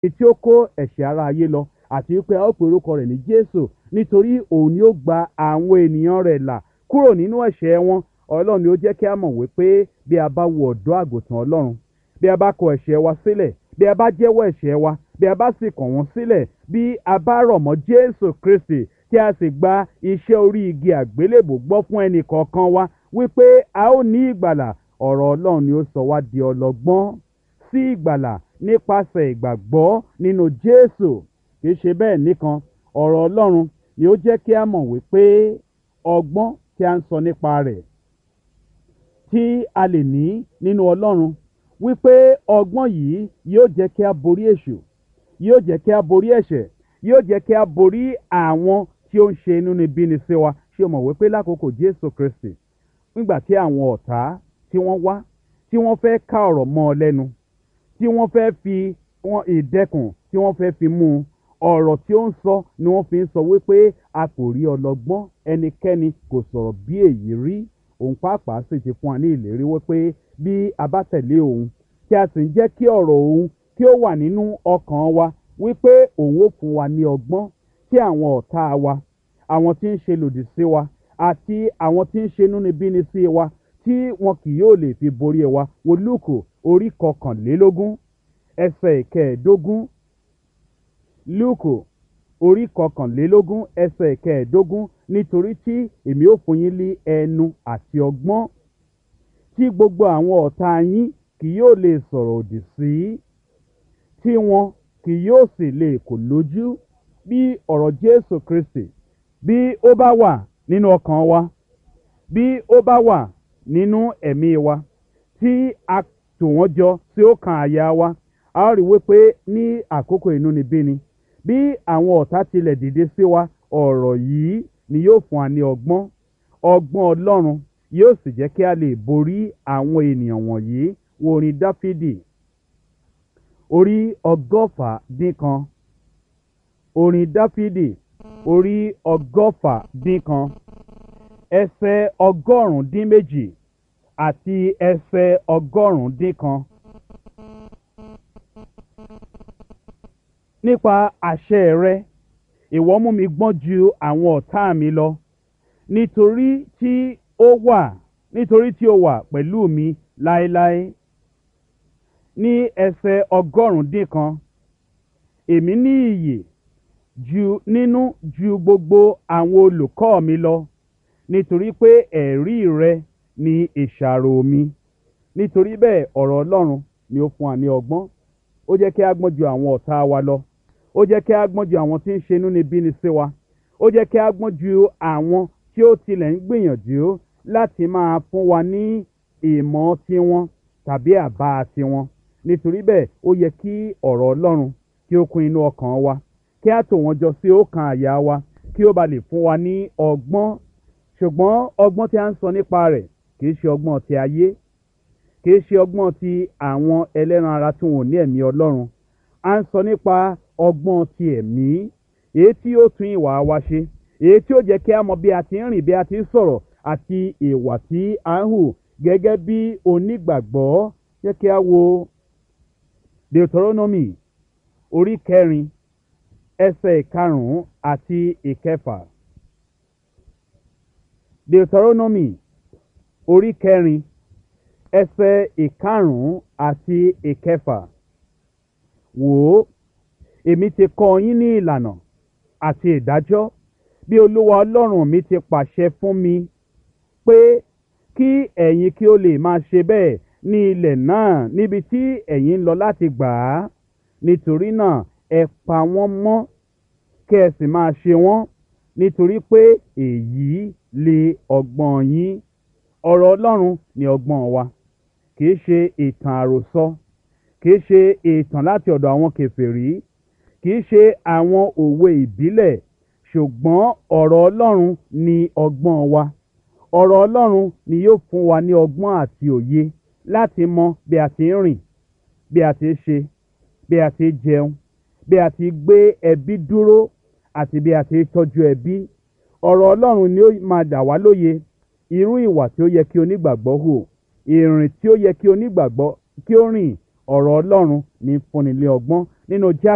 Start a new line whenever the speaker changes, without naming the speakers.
tí ó kó ẹ̀ṣẹ̀ ara ayé lọ àti wípé a ó pe orúkọ rẹ̀ ní Jésù nítorí òun ni ó gba àwọn ènìyàn rẹ̀ là kúrò nínú ẹ̀ṣẹ̀ wọn. Ọlọ́run ni ó jẹ́ kí a mọ̀ wípé bí a bá wo ọ̀dọ́ àgùntàn Ọlọ́run, bí a bá kọ ẹ̀ṣẹ̀ wa sílẹ̀, bí a bá jẹ́wọ́ ẹ̀ṣẹ̀ wa, bí a bá sì kọ̀ wọ́n sílẹ̀, bí a bá rọ̀ mọ́ Jésù Kristi tí a sì gba iṣẹ́ orí igi àgbélébò gbọ́ fún ẹnì kọ̀ọ̀kan wa wípé a ó ní ìgbàlà. Ọ̀rọ̀ Ọlọ́run ni ó sọ wá di ọlọ́gbọ́n sí ìgbàlà nípasẹ̀ ìgbàgbọ́ nínú Jésù. Kì í ṣe bẹ́ẹ̀ nìkan, ọ̀rọ̀ Ọlọ́run ni ó jẹ́ kí a mọ̀ wípé ọgbọ́n tí a ń sọ nípa rẹ̀ tí a lè ní nínú Ọlọ́run, wípé ọgbọ́n yìí yóò jẹ́ kí a borí èṣù, yóò jẹ́ kí a borí ẹ̀ṣẹ̀, yóò jẹ́ kí a borí àwọn tí ó ń ṣe inúnibíni sí wa. Ṣé o mọ̀ wípé lákòókò Jésù Kristi, nígbà tí àwọn ọ̀tá tí wọ́n wá, tí wọ́n fẹ́ ká ọ̀rọ̀ mọ́ ọ lẹ́nu, tí wọ́n fẹ́ fi ìdẹ́kùn tí wọ́n fẹ́ fi mú un, ọ̀rọ̀ tí ó ń sọ ni wọ́n fi ń sọ wípé a kò rí ọlọ́gbọ́n, ẹnikẹ́ni kò sọ̀rọ̀ bí èyí rí. Òun pàápàá sì ti fún wa ní ìlérí wípé bí a bá tẹ̀lé òun tí a sì ń jẹ́ kí ọ̀rọ̀ òun kí ó wà nínú ọkàn wa, wípé òun ó fún wa ní ọgbọ́n tí àwọn ọ̀tá wa, àwọn tí ń ṣe lòdì sí wa àti àwọn tí ń ṣe inúnibíni sí wa, tí wọn kì yóò lè fi borí wa. Wo Lúùkù orí 21 ẹsẹ̀ 15. Lúùkù orí 21 ẹsẹ̀ 15. Nítorí tí èmi ó fún yín ní ẹnu àti ọgbọ́n tí gbogbo àwọn ọ̀tá yín kì yóò lè sọ̀rọ̀ òdì sí, tí wọn kì yóò sì lè kò lójú. Bí ọ̀rọ̀ Jésù Kristi bí ó bá wà nínú ọkàn wa, bí ó bá wà nínú ẹ̀mí wa, tí a tò wọ́n jọ sí ọkàn àyà wa, a ó rí wípé ní àkókò inúnibíni, bí àwọn ọ̀tá tilẹ̀ dìde sí wa, ọ̀rọ̀ yìí ni yóò fún wa ní ọgbọ́n. Ọgbọ́n Ọlọ́run yóò sì jẹ́ kí a lè borí àwọn ènìyàn wọ̀nyí. Wo orin Dáfídì orí 119. Orin Dáfídì orí 119 ẹsẹ̀ 102 àti ẹsẹ̀ 101. Nípa àṣẹ rẹ, ìwọ mú mi gbọ́n ju àwọn ọ̀tá mi lọ, nítorí tí ó wà pẹ̀lú mi láéláé. Ní ẹsẹ̀ 101, èmi ní ìyè ju gbogbo àwọn olùkọ́ mi lọ, nítorí pé ẹ̀rí rẹ ni ìṣàrò mi. Nítorí bẹ́ẹ̀ ọ̀rọ̀ Ọlọ́run ni ó fún wa ní ọgbọ́n. Ó jẹ́ kí a gbọ́n ju àwọn ọ̀tá wa lọ. Ó jẹ́ kí a gbọ́n ju àwọn tí ń ṣe inúnibíni sí wa. Ó jẹ́ kí a gbọ́n ju àwọn tí ó tilẹ̀ ń gbìyànjú láti máa fún wa ní ìmọ̀ tiwọn tàbí àbá tiwọn. Nítorí bẹ́ẹ̀ ó yẹ kí ọ̀rọ̀ Ọlọ́run kí ó kún inú ọkàn wa, kí a tò wọ́n jọ sí ọkàn àyà wa, kí ó ba lè fún wa ní ọgbọ́n. Ṣùgbọ́n ọgbọ́n tí a ń sọ nípa rẹ̀ kì í ṣe ọgbọ́n ti ayé, kì í ṣe ọgbọ́n ti àwọn ẹlẹ́ran ara tí wọn ò ní ẹ̀mí Ọlọ́run. A ń sọ nípa ọgbọ́n ti ẹ̀mí, èyí tí ó tún ìwà wa ṣe, èyí tí ó jẹ́ kí a mọ bí a ti ń rìn, bí a ti ń sọ̀rọ̀ àti ìwà tí a ń hù gẹ́gẹ́ bí onígbàgbọ́. Jẹ́ kí a wo Deuteronomy orí 4 ẹsẹ̀ 5 àti 6. Deuteronomy orí 4 ẹsẹ̀ 5 àti 6. Wò ó, èmi ti kọ́ yín ní ìlànà àti ìdájọ́ bí Olúwa Ọlọ́run mi ti pàṣẹ fún mi pé kí ẹ̀yin kí ó lè máa ṣe bẹ́ẹ̀ ní ilẹ̀ náà níbi tí ẹ̀yin ń lọ láti gbà á. Nítorí náà ẹ pa wọ́n mọ́ kí ẹ sì máa ṣe wọ́n, nítorí pé èyí lè ọgbọ́n yín. Ọ̀rọ̀ Ọlọ́run ni ọgbọ́n wa, kì í ṣe ìtàn àròsọ, kì í ṣe ìtàn láti ọ̀dọ̀ àwọn kèfèrí, kì í ṣe àwọn òwe ìbílẹ̀, ṣùgbọ́n ọ̀rọ̀ Ọlọ́run ni ọgbọ́n wa. Ọ̀rọ̀ Ọlọ́run ni yóò fún wa ní ọgbọ́n àti òye láti mọ bí a ti ń rìn, bí a ti ń ṣe, bí a ti ń jẹun, bí a ti gbé ẹbí dúró àti bí a ti tọ́jú ẹbí. Ọ̀rọ̀ Ọlọ́run ni ó máa dà wá lóye irú ìwà tí ó yẹ kí onígbàgbọ́ hù, ìrìn tí ó yẹ kí onígbàgbọ́ kí ó rìn. Ọ̀rọ̀ Ọlọ́run ní fúnni ní ọgbọ́n. Nínú